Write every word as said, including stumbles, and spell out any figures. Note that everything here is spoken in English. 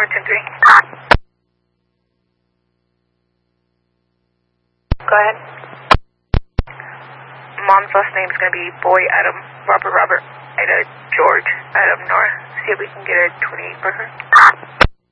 ten three. Go ahead. Mom's last name is going to be Boy Adam, Robert Robert, Ada George, Adam Nora. See if we can get a twenty-eight for her.